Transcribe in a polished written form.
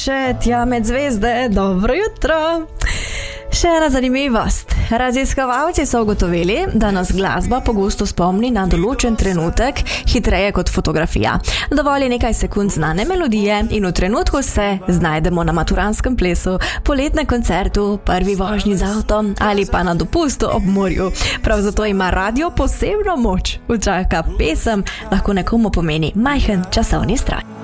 Še tja med zvezde, dobro jutro. Še ena zanimivost. Raziskovalci so ugotovili, da nas glasba pogosto spomni na določen trenutek hitreje kot fotografija. Dovolj je nekaj sekund znane melodije in v trenutku se znajdemo na maturanskem plesu, poletnem koncertu, prvi vožnji z avtom ali pa na dopustu ob morju. Prav zato ima radio posebno moč. Včasih pesem lahko nekomu pomeni majhen časovni stroj.